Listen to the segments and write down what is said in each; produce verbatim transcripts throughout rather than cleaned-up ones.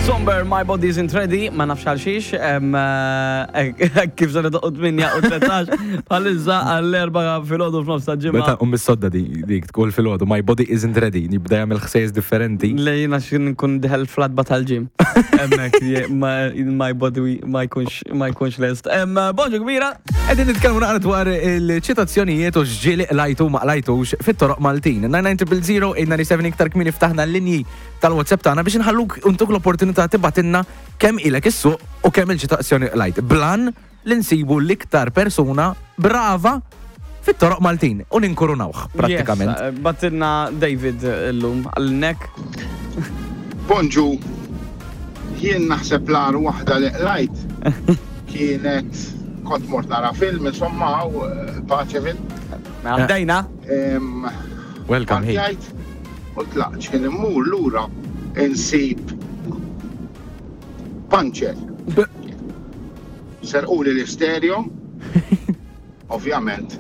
Somber, my body isn't ready, ma nafx għal xiex, kif zara doqt minja u tletax, bħalizza għall-erba fil-ħodu f'nofs ta' ġimma. Meta um bis-sodda di dik tqul fil-ħodu, my body isn't ready, nibda jagħmel ħsejjes differenti. Lejna xin nkun diħel flatba tal-ġim. Emmek, my body ma jkunx lest. Bonġu kbira. Qegħdin nitkellmu naqra dwar il-ċitazzjonijiet u xġieli lajtu ma lajtux fit-toroq Maltin. nine nine zero zero eight nine seven iktar kmini ftaħna l-linji tal-WhatsApp tagħna biex inħalluk untuk l-opportunità tibatilna kemm ilek is-suq u kemm il-ċitazzjoni lajt. Blan li nsibu l-iktar persuna brava fit-toroq Maltin u ninkurunawh prattikament. Yes, batilna David l-lum għal-nek. Bonġu, jien naħseb l-għar waħda li lajt kienet kont mort nara film, insomma, u paċevin. Għaddejna. Welcome, hey. Għajt, u tlaqċ, kien immur l-ura insib puncher. Serquli l-stereo, ovvjament,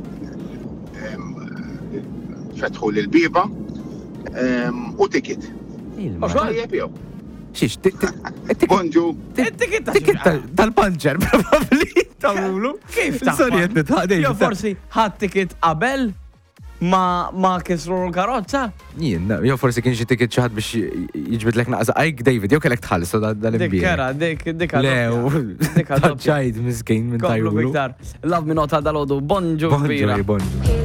fetħu l-biba, u tikit. Tajjeb jew. Xiex, Bonġu. tikit tal-puncher, probabli, tawlu. Kif Sorry, taħħa? jett nitħadej. Jo forsi ħad tikit qabel ma ma kisru l-karozza? Jien, jo forsi kien xi tikit xaħat biex jiġbidlek naqsa għajk David, jew kellek tħallis dal-imbir. Dik kera, dik dik Le, Dik taċċajt miskin minn Komplu tajulu. biktar. Love mi nota dal-ħodu. Bonġu Bonġu, kbira. bonġu.